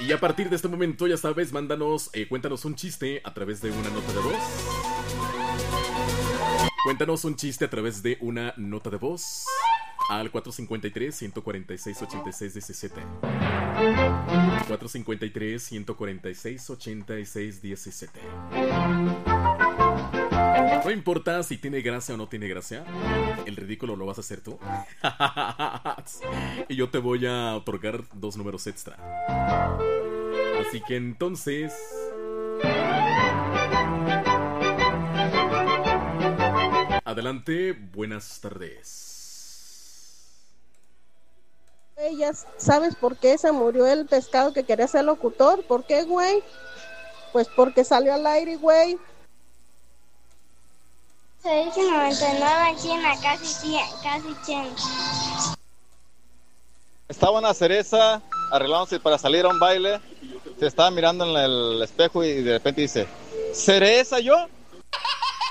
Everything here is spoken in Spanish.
Y a partir de este momento, ya sabes, mándanos, cuéntanos un chiste a través de una nota de voz. Cuéntanos un chiste a través de una nota de voz al 453-146-8617. 453-146-8617. No importa si tiene gracia o no tiene gracia, el ridículo lo vas a hacer tú. Y yo te voy a otorgar 2 números extra. Así que entonces... adelante, buenas tardes. ¿Ya sabes por qué se murió el pescado que quería ser locutor? ¿Por qué, güey? Pues porque salió al aire, güey. Se dice 99 en China, casi 100. Estaba una cereza arreglándose para salir a un baile. Se estaba mirando en el espejo y de repente dice: ¿cereza yo?